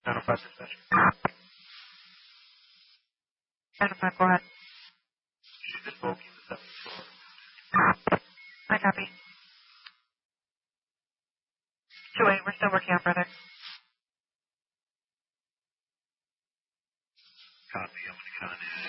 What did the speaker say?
905 dispatch. 905, go ahead. She's just smoking the 7th floor. I copy. 2-8, we're still working on further. Copy, I'm going to get on in.